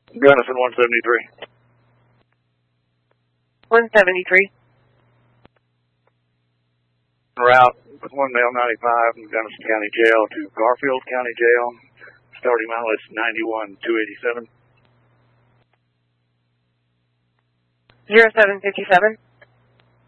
Gunnison 173. 173. Route with 1 male 95 from Gunnison County Jail to Garfield County Jail. Starting mileage 91,287. 0757.